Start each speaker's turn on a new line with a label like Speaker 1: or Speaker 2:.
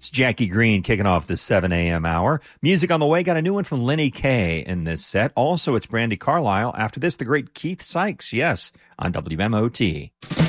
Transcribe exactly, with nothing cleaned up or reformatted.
Speaker 1: It's Jackie Green kicking off the seven a.m. hour. Music on the way. Got a new one from Lenny Kaye in this set. Also, it's Brandi Carlile. After this, the great Keith Sykes. Yes, on W M O T.